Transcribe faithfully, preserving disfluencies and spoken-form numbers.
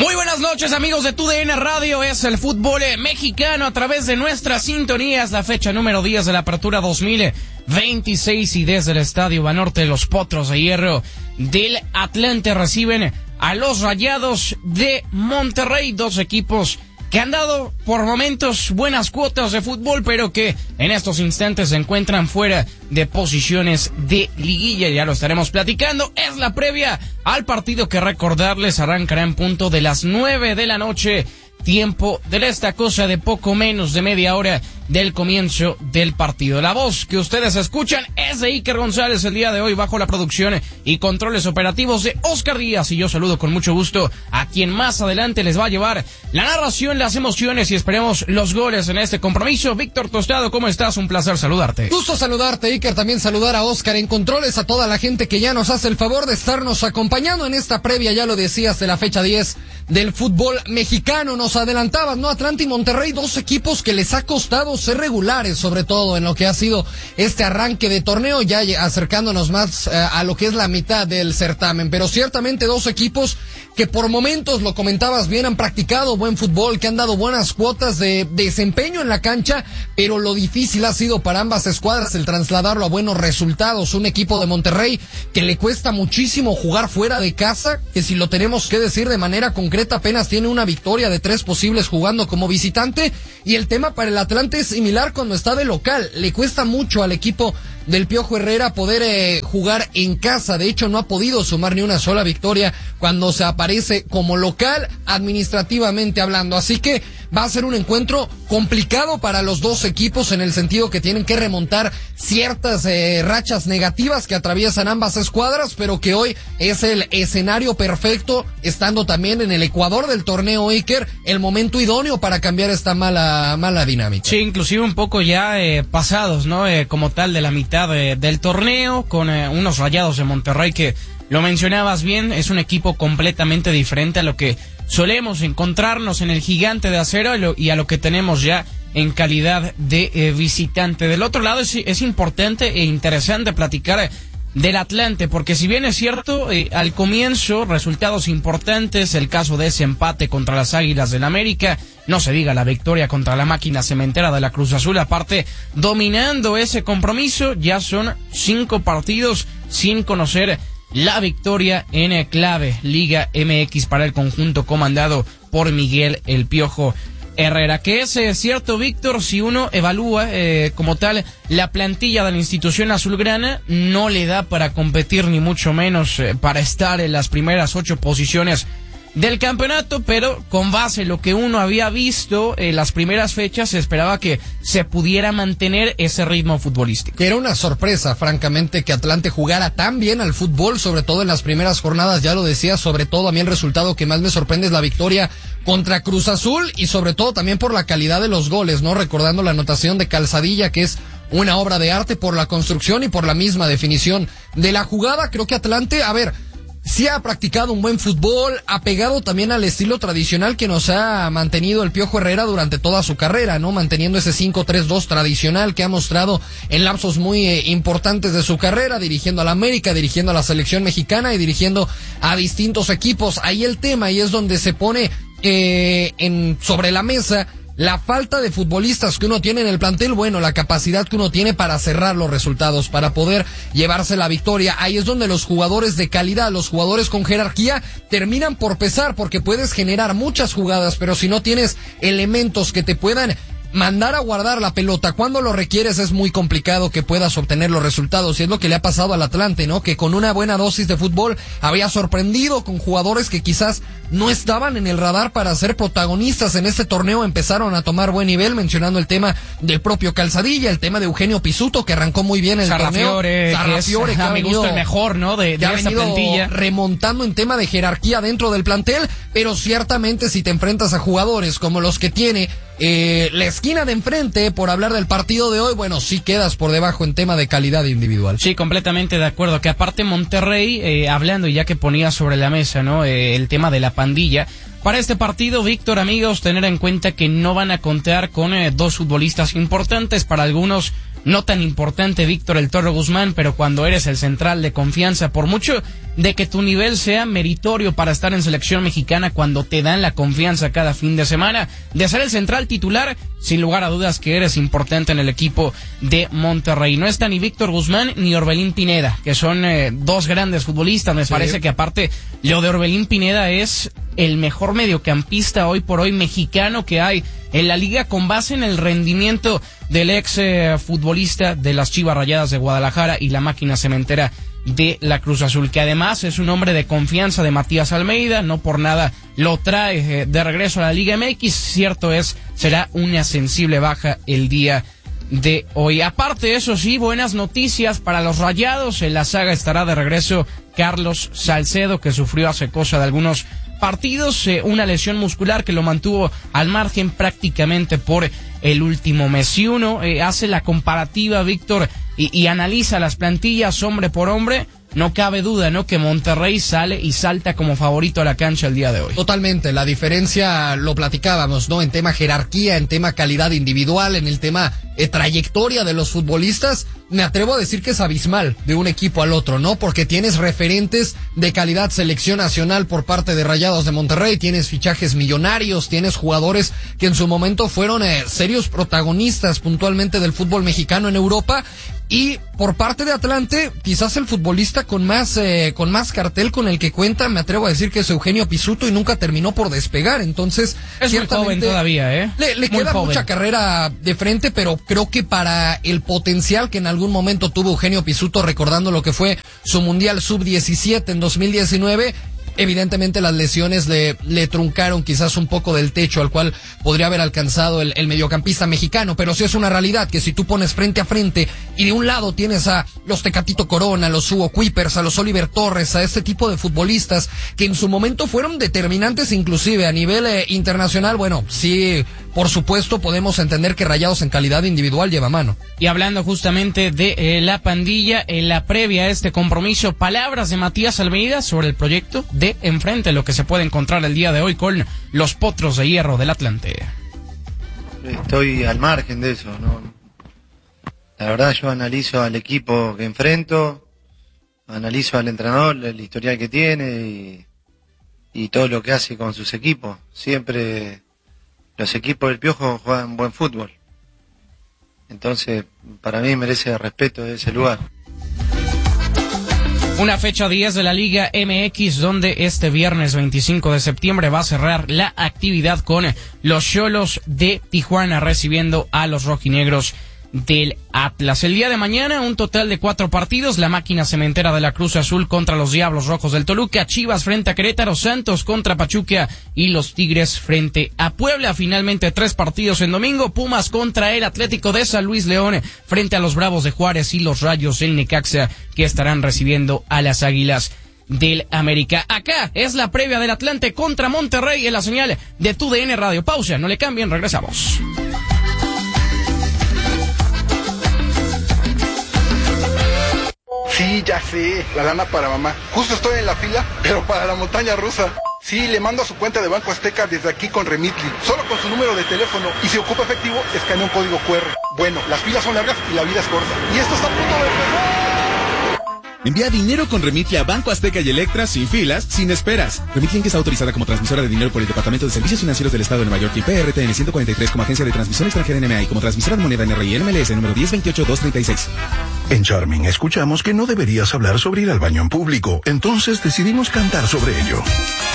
Muy buenas noches, amigos de T U D N Radio. Es el fútbol mexicano a través de nuestras sintonías. La fecha número diez de la apertura dos mil veintiséis y desde el Estadio Banorte, los Potros de Hierro del Atlante reciben a los Rayados de Monterrey, dos equipos que han dado por momentos buenas cuotas de fútbol, pero que en estos instantes se encuentran fuera de posiciones de liguilla. Ya lo estaremos platicando. Es la previa al partido que, recordarles, arrancará en punto de las nueve de la noche, tiempo de esta cosa de poco menos de media hora del comienzo del partido. La voz que ustedes escuchan es de Iker González el día de hoy, bajo la producción y controles operativos de Oscar Díaz, y yo saludo con mucho gusto a quien más adelante les va a llevar la narración, las emociones y esperemos los goles en este compromiso. Víctor Tostado, ¿cómo estás? Un placer saludarte. Gusto saludarte, Iker, también saludar a Oscar en controles, a toda la gente que ya nos hace el favor de estarnos acompañando en esta previa, ya lo decías, de la fecha diez del fútbol mexicano. Nos adelantabas, ¿no? Atlante y Monterrey, dos equipos que les ha costado ser regulares, sobre todo en lo que ha sido este arranque de torneo, ya acercándonos más eh, a lo que es la mitad del certamen, pero ciertamente dos equipos que por momentos, lo comentabas bien, han practicado buen fútbol, que han dado buenas cuotas de, de desempeño en la cancha, pero lo difícil ha sido para ambas escuadras el trasladarlo a buenos resultados. Un equipo de Monterrey que le cuesta muchísimo jugar fuera de casa, que si lo tenemos que decir de manera concreta, apenas tiene una victoria de tres posibles jugando como visitante, y el tema para el Atlante es similar cuando está de local. Le cuesta mucho al equipo del Piojo Herrera poder eh, jugar en casa. De hecho, no ha podido sumar ni una sola victoria cuando se aparece como local, administrativamente hablando. Así que va a ser un encuentro complicado para los dos equipos, en el sentido que tienen que remontar ciertas eh, rachas negativas que atraviesan ambas escuadras, pero que hoy es el escenario perfecto, estando también en el Ecuador del torneo, Iker, el momento idóneo para cambiar esta mala mala dinámica. Sí, inclusive un poco ya eh, pasados, ¿no? Eh, como tal, de la mitad de, del torneo, con eh, unos Rayados de Monterrey que, lo mencionabas bien, es un equipo completamente diferente a lo que solemos encontrarnos en el Gigante de Acero y, lo, y a lo que tenemos ya en calidad de eh, visitante. Del otro lado es, es importante e interesante platicar del Atlante, porque si bien es cierto, eh, al comienzo resultados importantes, el caso de ese empate contra las Águilas del América, no se diga la victoria contra la máquina cementera de la Cruz Azul, aparte dominando ese compromiso, ya son cinco partidos sin conocer la victoria en clave Liga M X para el conjunto comandado por Miguel El Piojo Herrera. Que es eh, cierto, Víctor, si uno evalúa eh, como tal la plantilla de la institución azulgrana, no le da para competir, ni mucho menos eh, para estar en las primeras ocho posiciones del campeonato, pero con base en lo que uno había visto en las primeras fechas, se esperaba que se pudiera mantener ese ritmo futbolístico. Que era una sorpresa, francamente, que Atlante jugara tan bien al fútbol, sobre todo en las primeras jornadas, ya lo decía, sobre todo a mí el resultado que más me sorprende es la victoria contra Cruz Azul, y sobre todo también por la calidad de los goles, ¿no? Recordando la anotación de Calzadilla, que es una obra de arte por la construcción y por la misma definición de la jugada. Creo que Atlante, a ver, sí ha practicado un buen fútbol, ha pegado también al estilo tradicional que nos ha mantenido el Piojo Herrera durante toda su carrera, ¿no? Manteniendo ese cinco tres dos tradicional que ha mostrado en lapsos muy eh, importantes de su carrera, dirigiendo a la América, dirigiendo a la selección mexicana y dirigiendo a distintos equipos. Ahí el tema, y es donde se pone eh, en sobre la mesa la falta de futbolistas que uno tiene en el plantel, bueno, la capacidad que uno tiene para cerrar los resultados, para poder llevarse la victoria. Ahí es donde los jugadores de calidad, los jugadores con jerarquía, terminan por pesar, porque puedes generar muchas jugadas, pero si no tienes elementos que te puedan mandar a guardar la pelota cuando lo requieres, es muy complicado que puedas obtener los resultados, y es lo que le ha pasado al Atlante, ¿no? Que con una buena dosis de fútbol había sorprendido con jugadores que quizás no estaban en el radar para ser protagonistas en este torneo, empezaron a tomar buen nivel, mencionando el tema del propio Calzadilla, el tema de Eugenio Pisuto, que arrancó muy bien el Sarrafiore, torneo. Sarrafiore, que, es, que me gusta el mejor, ¿no? De, de esa plantilla. Remontando en tema de jerarquía dentro del plantel, pero ciertamente si te enfrentas a jugadores como los que tiene Eh, la esquina de enfrente, por hablar del partido de hoy, bueno, sí quedas por debajo en tema de calidad individual. Sí, completamente de acuerdo, que aparte Monterrey, eh, hablando, y ya que ponía sobre la mesa, ¿no? Eh, el tema de la pandilla, para este partido, Víctor, amigos, tener en cuenta que no van a contar con eh, dos futbolistas importantes, para algunos no tan importante Víctor El Toro Guzmán, pero cuando eres el central de confianza, por mucho de que tu nivel sea meritorio para estar en selección mexicana cuando te dan la confianza cada fin de semana de ser el central titular. Sin lugar a dudas que eres importante en el equipo de Monterrey. No está ni Víctor Guzmán ni Orbelín Pineda, que son eh, dos grandes futbolistas. Me sí. parece que aparte lo de Orbelín Pineda es el mejor mediocampista hoy por hoy mexicano que hay en la liga, con base en el rendimiento del ex eh, futbolista de las Chivas Rayadas de Guadalajara y la máquina cementera de la Cruz Azul, que además es un hombre de confianza de Matías Almeida. No por nada lo trae eh, de regreso a la Liga M X. Cierto es, será una sensible baja el día de hoy. Aparte, eso sí, buenas noticias para los Rayados. En la saga estará de regreso Carlos Salcedo, que sufrió hace cosa de algunos partidos eh, una lesión muscular que lo mantuvo al margen prácticamente por el último mes. Si uno eh, hace la comparativa, Víctor, y, y analiza las plantillas hombre por hombre, no cabe duda, ¿no?, que Monterrey sale y salta como favorito a la cancha el día de hoy. Totalmente, la diferencia lo platicábamos, ¿no?, en tema jerarquía, en tema calidad individual, en el tema eh, trayectoria de los futbolistas. Me atrevo a decir que es abismal de un equipo al otro, ¿no? Porque tienes referentes de calidad selección nacional por parte de Rayados de Monterrey, tienes fichajes millonarios, tienes jugadores que en su momento fueron eh, serios protagonistas puntualmente del fútbol mexicano en Europa. Y por parte de Atlante, quizás el futbolista con más eh, con más cartel con el que cuenta, me atrevo a decir que es Eugenio Pizzuto, y nunca terminó por despegar. Entonces, es muy joven todavía, ¿eh? Le, le queda joven. Mucha carrera de frente, pero creo que para el potencial que en algún momento tuvo Eugenio Pizzuto, recordando lo que fue su Mundial sub diecisiete en dos mil diecinueve, evidentemente las lesiones le, le truncaron quizás un poco del techo al cual podría haber alcanzado el, el mediocampista mexicano. Pero sí es una realidad que si tú pones frente a frente y de un lado tienes a los Tecatito Corona, a los Hugo Kuipers, a los Oliver Torres, a este tipo de futbolistas que en su momento fueron determinantes inclusive a nivel eh, internacional, bueno, sí, por supuesto podemos entender que Rayados en calidad individual lleva mano. Y hablando justamente de eh, la pandilla, en la previa a este compromiso, palabras de Matías Almeida sobre el proyecto de enfrente, lo que se puede encontrar el día de hoy con los Potros de Hierro del Atlante. Estoy al margen de eso, ¿no? La verdad, yo analizo al equipo que enfrento, analizo al entrenador, el historial que tiene y, y todo lo que hace con sus equipos. Siempre los equipos del Piojo juegan buen fútbol. Entonces, para mí merece respeto de ese lugar. Una fecha diez de la Liga M X, donde este viernes veinticinco de septiembre va a cerrar la actividad con los Xolos de Tijuana recibiendo a los rojinegros del Atlas. El día de mañana, un total de cuatro partidos: la máquina cementera de la Cruz Azul contra los Diablos Rojos del Toluca, Chivas frente a Querétaro, Santos contra Pachuca y los Tigres frente a Puebla. Finalmente, tres partidos en domingo: Pumas contra el Atlético de San Luis León frente a los Bravos de Juárez y los Rayos del Necaxa, que estarán recibiendo a las Águilas del América. Acá es la previa del Atlante contra Monterrey en la señal de Tu D N Radio. Pausa, no le cambien, regresamos. Sí, ya sé, la lana para mamá. Justo estoy en la fila, pero para la montaña rusa. Sí, le mando a su cuenta de Banco Azteca desde aquí con Remitly, solo con su número de teléfono, y si ocupa efectivo, escanea un código cu erre. Bueno, las filas son largas y la vida es corta. Y esto está a punto de empezar. Envía dinero con Remitly a Banco Azteca y Electra sin filas, sin esperas. Remitly está autorizada como transmisora de dinero por el Departamento de Servicios Financieros del Estado de Nueva York y P R T N ciento cuarenta y tres como agencia de transmisión extranjera N M A y como transmisora de moneda N R I N M L S número diez veintiocho dos treinta y seis. En Charming escuchamos que no deberías hablar sobre ir al baño en público, entonces decidimos cantar sobre ello.